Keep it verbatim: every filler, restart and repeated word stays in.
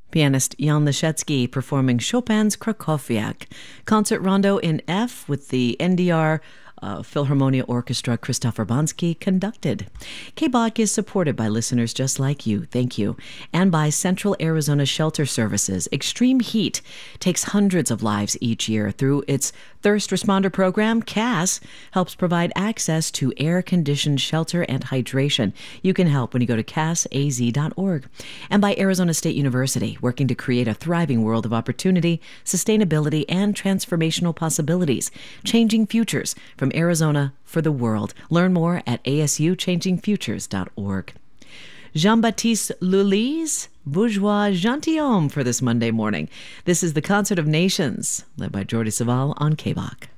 Pianist Jan Leschetski performing Chopin's Krakowiak. Concert Rondo in F with the N D R uh, Philharmonia Orchestra. Christoph Urbanski conducted. K B O C is supported by listeners just like you. Thank you. And by Central Arizona Shelter Services. Extreme heat takes hundreds of lives each year. Through its Thirst Responder Program, C A S helps provide access to air-conditioned shelter and hydration. You can help when you go to cas a z dot org. And by Arizona State University, working to create a thriving world of opportunity, sustainability, and transformational possibilities. Changing futures from Arizona for the world. Learn more at a s u changing futures dot org. Jean-Baptiste Lully's Bourgeois Gentilhomme for this Monday morning. This is the Concert of Nations, led by Jordi Savall on K B O C.